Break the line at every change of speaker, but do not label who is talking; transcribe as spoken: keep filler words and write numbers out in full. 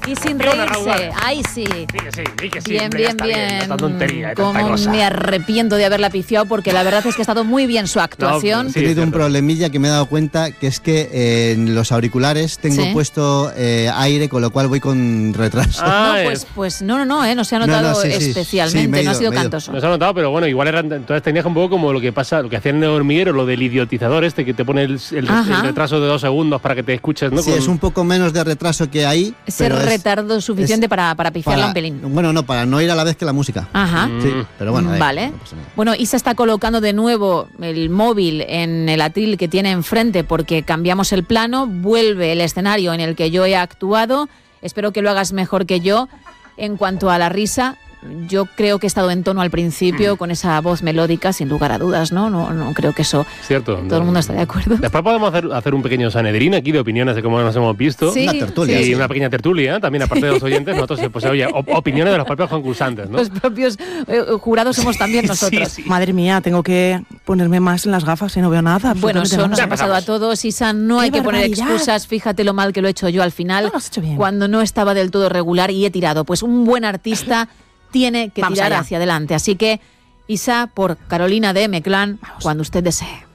Y sin reírse. Ahí sí.
Sí que sí, sí que sí.
Bien, bien, bien.
bien. Esta tontería, esta
Como
cosa.
me arrepiento de haberla pifiado porque la verdad es que ha estado muy bien su actuación.
No,
He tenido un problemilla que me he dado cuenta, que es que eh, en los auriculares tengo
Sí.
puesto eh, aire, con lo cual voy con retraso.
Ah,
no, pues, pues no, no, no, eh, no se ha
No, no,
notado
sí, sí,
especialmente,
sí, me he
no ha
ido,
sido
me he ido.
cantoso.
No se ha notado, pero bueno, igual eran, entonces tenías un poco como lo que pasa, lo que hacían en el hormiguero, lo del idiotizador este, que te pone el, el, el retraso de dos segundos para que te escuches, ¿no?
Sí,
Con...
es un poco menos de retraso que ahí.
Ser
pero es-
retardo suficiente
es
para, para pifiarla
para-
un pelín.
Bueno, no, para no ir a la vez que la música.
Ajá.
Sí, pero bueno. eh,
Vale.
no pasa nada.
Bueno, Isa está colocando de nuevo el móvil en el atril que tiene enfrente porque cambiamos el plano, vuelve el escenario en el que yo he actuado. Espero que lo hagas mejor que yo. En cuanto a la risa, yo creo que he estado en tono al principio, con esa voz melódica, sin lugar a dudas, ¿no? No, no creo que eso
Cierto.
todo el mundo está de acuerdo.
Después podemos hacer, hacer un pequeño Sanedrín aquí de opiniones de cómo nos hemos visto.
Sí,
Una tertulia.
Y
sí.
una pequeña tertulia, también aparte de los oyentes, nosotros, pues oye, op- opiniones de los propios concursantes, ¿no?
Los propios eh, jurados somos también nosotros.
Sí, sí.
Madre mía, tengo que ponerme más en las gafas y no veo nada.
Bueno,
absolutamente
eso nos
nada.
ha pasado a todos, Isa, no
¡Qué
hay que poner
barbaridad!
excusas, fíjate lo mal que lo he hecho yo al final,
No, lo has hecho bien.
cuando no estaba del todo regular y he tirado. Pues un buen artista tiene que
Vamos
tirar
allá.
hacia adelante. Así que, Isa, por Carolina de M-Clan, cuando usted desee.